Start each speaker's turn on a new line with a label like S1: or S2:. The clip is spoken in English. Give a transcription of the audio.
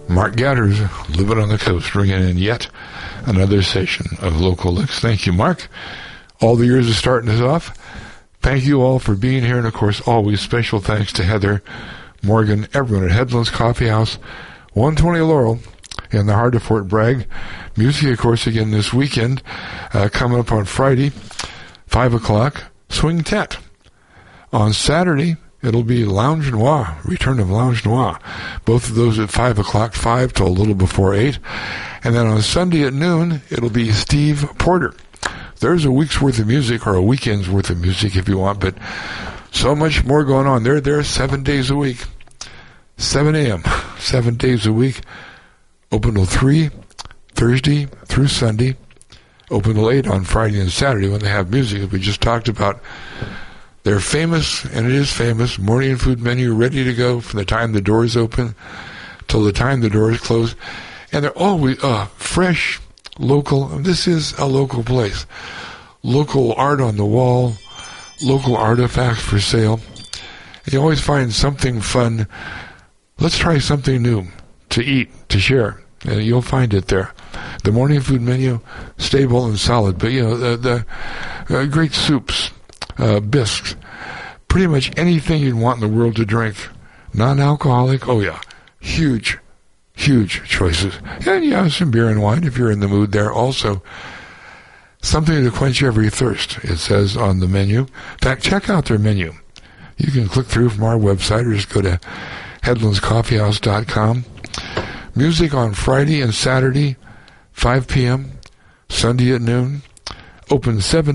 S1: Mark Gadders, living on the coast, bringing in yet another session of Local Licks. Thank you, Mark. All the years of starting us off. Thank you all for being here, and of course, always special thanks to Heather, Morgan, everyone at Headlands Coffee House, 120 Laurel, in the heart of Fort Bragg. Music, of course, again this weekend, coming up on Friday, 5 o'clock, Swing Tet. On Saturday, it'll be Lounge Noir, Return of Lounge Noir. Both of those at 5 o'clock, 5 till a little before 8. And then on Sunday at noon, it'll be Steve Porter. There's a week's worth of music, or a weekend's worth of music if you want, but so much more going on. They're there 7 days a week. 7 a.m., 7 days a week. Open till 3, Thursday through Sunday. Open till 8 on Friday and Saturday when they have music, as we just talked about. They're famous, and it is famous, morning food menu ready to go from the time the doors open till the time the doors close. And they're always fresh, local. This is a local place. Local art on the wall, local artifacts for sale. You always find something fun. Let's try something new to eat, to share. And you'll find it there. The morning food menu, stable and solid. But, the great soups, bisques, pretty much anything you'd want in the world to drink. Non-alcoholic, oh yeah, huge choices. And some beer and wine if you're in the mood there also. Something to quench every thirst, it says on the menu. In fact, check out their menu. You can click through from our website or just go to headlandscoffeehouse.com. Music on Friday and Saturday, 5 p.m., Sunday at noon. Open 7